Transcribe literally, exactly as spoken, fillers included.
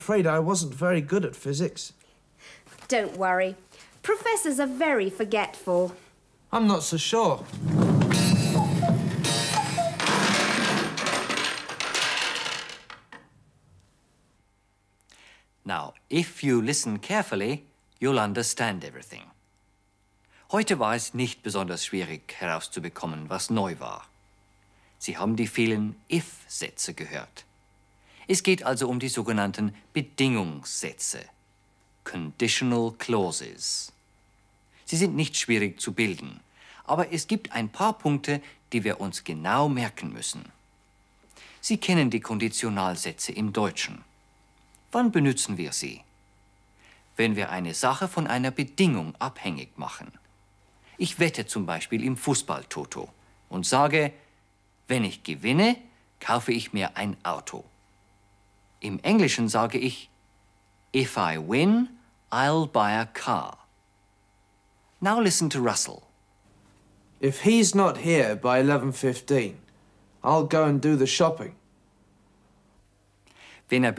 afraid I wasn't very good at physics. Don't worry. Professors are very forgetful. I'm not so sure. Now, if you listen carefully, you'll understand everything. Heute war es nicht besonders schwierig herauszubekommen, was neu war. Sie haben die vielen if-Sätze gehört. Es geht also um die sogenannten Bedingungssätze, Conditional Clauses. Sie sind nicht schwierig zu bilden, aber es gibt ein paar Punkte, die wir uns genau merken müssen. Sie kennen die Konditionalsätze im Deutschen. Wann benutzen wir sie? Wenn wir eine Sache von einer Bedingung abhängig machen. Ich wette zum Beispiel im Fußball-Toto und sage, wenn ich gewinne, kaufe ich mir ein Auto. Im Englischen sage ich, if I win, I'll buy a car. Now listen to Russell. If he's not here by eleven fifteen, I'll go and do the shopping. Wenn er